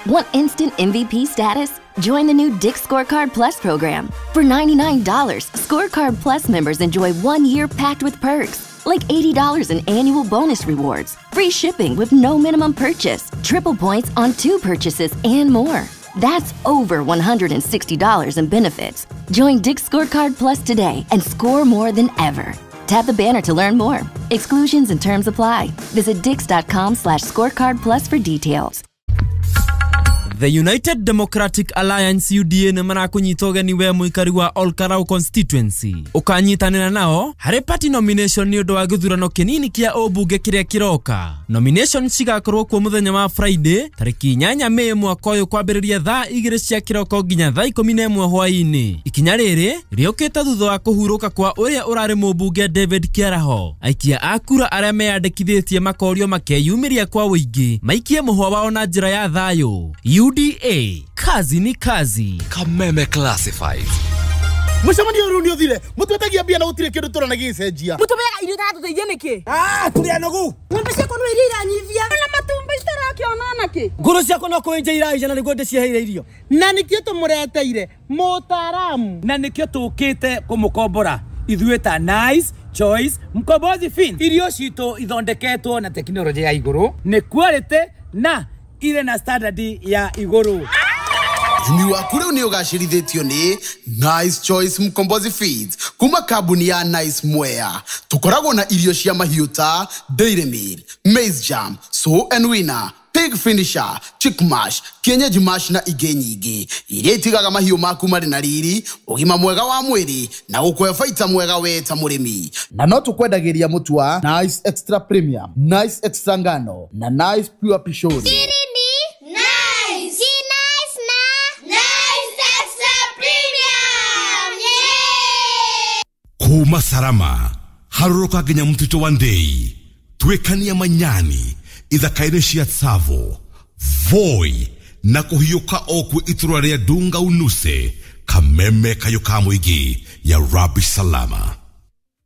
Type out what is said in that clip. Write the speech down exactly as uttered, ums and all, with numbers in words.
Want instant M V P status? Join the new Dick's Scorecard Plus program. For ninety-nine dollars, Scorecard Plus members enjoy one year packed with perks, like eighty dollars in annual bonus rewards, free shipping with no minimum purchase, triple points on two purchases, and more. That's over one hundred sixty dollars in benefits. Join Dick's Scorecard Plus today and score more than ever. Tap the banner to learn more. Exclusions and terms apply. Visit dix.com slash scorecard plus for details. The United Democratic Alliance U D A nĩ marakunyita ni we muikari wa Olkarau constituency. Ukanyitanira nao harĩ party nomination ni ũndũ wa gĩthurano kĩnini kĩa ũmbunge kĩrĩa kĩroka. Nomination cigakorwo kuo mũthenya wa Friday tarĩki inyanya Mei mwaka ũyũ kwambĩrĩria thaa igĩrĩ cia kĩroko nginya thaa ikũmi na ĩmwe hwaĩ-inĩ. Ikinya rĩrĩ rĩũkĩte thutha wa kũhurũka kwa ũrĩa ũrarĩ mũmbunge David Kiaraho. Aikia a kura arĩa meyandĩkithĩtie makorio makeyumĩria kwa wĩingĩ maikie mũhwa wao na njĩra ya thayũ. U D A, kazi ni kazi. Kameme Classified. Mushamani uruni uthire mutwetagia bia na utire kindu turana gicenjia mutubega irio tatu teithie niki ah turia nogu ngombe ciako no irira nyivia na matumba itarakiona naki nguru ciako no kuenja iraija na niguo ndicieheire irio na nikio tumureteire mutaramu na nikio tukite kumukombora ithuĩ ta Nice Choice Mkombozi Fin irio cito ithondeketwo na teknolojia ya iguru ni quality na ile na standard ya iguru. Ni wakure ni ugashirithitio ni Nice Choice Mkombozi Feeds kuma kabuni ya Nice Mwea. Tukoragwo na irio cia mahiũ ta Dairy Meal, Maize Jam, So and Winner, Pig Finisher, Chick Mash, Kienyeji Mash na ingĩ nyingĩ. Iria itigaga mahiũ maku marĩ na riri, ũgima mwega wa mwĩrĩ na gũkũhe baita mwega we ta mũrĩmi. Na no tukwendagĩria mũtu wa Nice Extra Premium, Nice Extra Ngano na Nice Pure Pishori. Kuma Sarama, haruruka nginya mtito wa Ndei, twekania manyani, ithaka-inĩ cia Tsavo, Voi, na kuhiuka okwe iturwa ria Dunga Unuse, Kameme Kayoka Mwigi ya Rabbi Salama.